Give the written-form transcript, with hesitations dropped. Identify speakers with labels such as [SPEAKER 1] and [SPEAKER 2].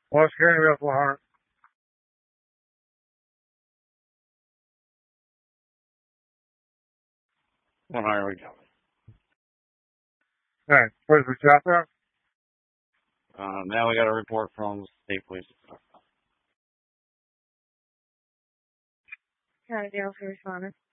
[SPEAKER 1] What's Greenville, Florida?
[SPEAKER 2] Well, how are we going?
[SPEAKER 1] Hey, where's the chopper?
[SPEAKER 2] Now we got a report from state police.
[SPEAKER 3] County Jail for responders.